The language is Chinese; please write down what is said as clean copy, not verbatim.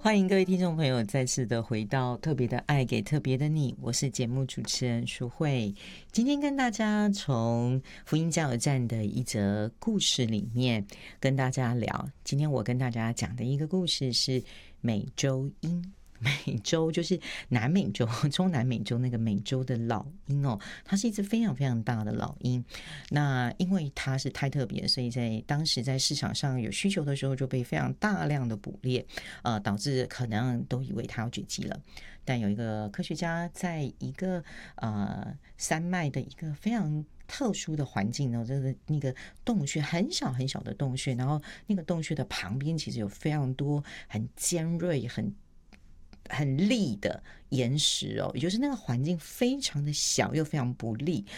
欢迎各位听众朋友再次的回到特别的爱给特别的你，我是节目主持人淑慧。今天跟大家从福音加油站的一则故事里面跟大家聊。今天我跟大家讲的一个故事是美洲鹰。美洲就是南美洲，中南美洲那个美洲的老鹰哦，它是一只非常非常大的老鹰。那因为它是太特别，所以在当时在市场上有需求的时候，就被非常大量的捕猎，导致可能都以为它要绝迹了。但有一个科学家在一个山脉的一个非常特殊的环境呢，就是那个洞穴很小很小的洞穴，然后那个洞穴的旁边其实有非常多很尖锐、很利的岩石哦，也就是那个环境非常的小又非常不利，